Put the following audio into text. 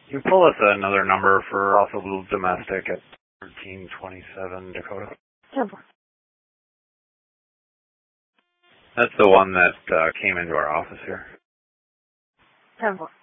Can you pull us another number for also domestic at 1327 Dakota? 10-4. That's the one that came into our office here. 10-4.